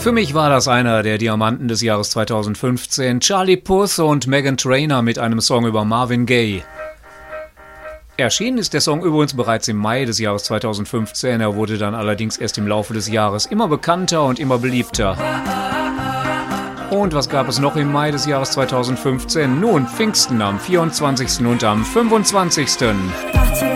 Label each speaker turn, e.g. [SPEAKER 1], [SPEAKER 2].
[SPEAKER 1] Für mich war das einer der Diamanten des Jahres 2015. Charlie Puth und Meghan Trainor mit einem Song über Marvin Gaye. Erschienen ist der Song übrigens bereits im Mai des Jahres 2015. Er wurde dann allerdings erst im Laufe des Jahres immer bekannter und immer beliebter. Und was gab es noch im Mai des Jahres 2015? Nun, Pfingsten am 24. und am 25.